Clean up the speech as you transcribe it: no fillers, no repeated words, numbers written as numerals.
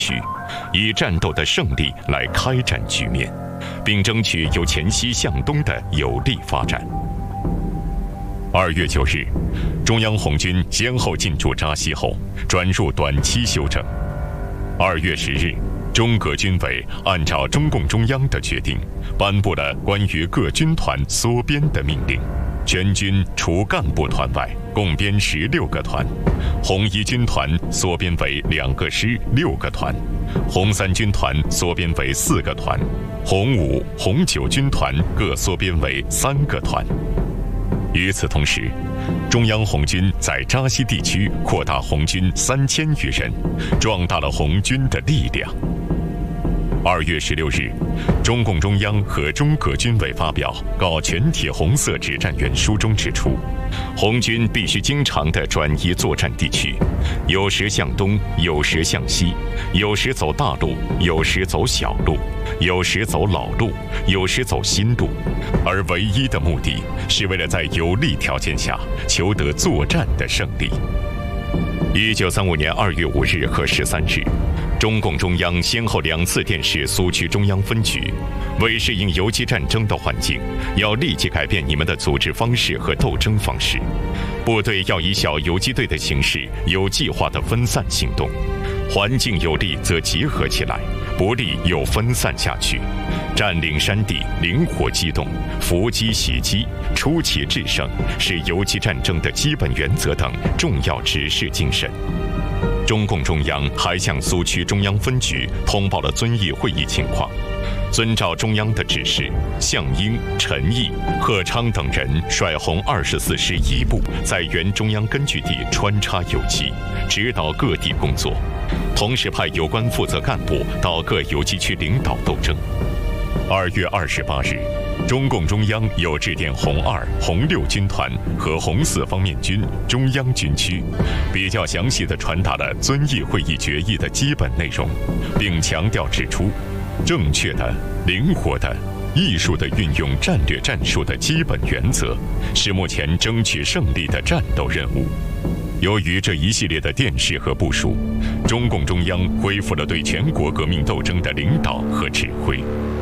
区，以战斗的胜利来开展局面，并争取由黔西向东的有利发展。2月9日，中央红军先后进驻扎西后，转入短期休整。2月10日，中革军委按照中共中央的决定，颁布了关于各军团缩编的命令。全军除干部团外，共编16个团，红一军团缩编为2个师6个团，红3军团缩编为4个团，红5、红9军团各缩编为3个团。与此同时，中央红军在扎西地区扩大红军3000余人，壮大了红军的力量。2月16日，中共中央和中革军委发表《告全体红色指战员书》中指出，红军必须经常地转移作战地区，有时向东，有时向西，有时走大路，有时走小路，有时走老路，有时走新路，而唯一的目的是为了在有利条件下求得作战的胜利。1935年2月5日和13日，中共中央先后2次电示苏区中央分局，为适应游击战争的环境，要立即改变你们的组织方式和斗争方式。部队要以小游击队的形式，有计划地分散行动，环境有利则结合起来，不利又分散下去。占领山地，灵活机动，伏击袭击，出奇制胜，是游击战争的基本原则等重要指示精神。中共中央还向苏区中央分局通报了遵义会议情况，遵照中央的指示，项英、陈毅、贺昌等人率红24师一部在原中央根据地穿插游击，指导各地工作，同时派有关负责干部到各游击区领导斗争。2月28日，中共中央又致电红2、红6军团和红4方面军中央军区，比较详细地传达了遵义会议决议的基本内容，并强调指出，正确的、灵活的、艺术地运用战略战术的基本原则，是目前争取胜利的战斗任务。由于这一系列的电示和部署，中共中央恢复了对全国革命斗争的领导和指挥。